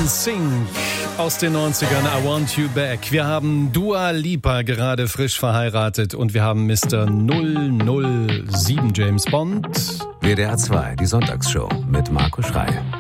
NSYNC aus den 90ern, I Want You Back. Wir haben Dua Lipa, gerade frisch verheiratet, und wir haben Mr. 007 James Bond. WDR 2, die Sonntagsshow mit Marco Schrey.